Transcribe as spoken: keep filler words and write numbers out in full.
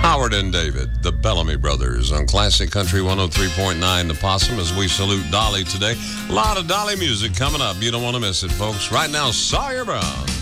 Howard and David, the Bellamy Brothers, on Classic Country one oh three point nine The Possum, as we salute Dolly today. A lot of Dolly music coming up. You don't want to miss it, folks. Right now, Sawyer Brown.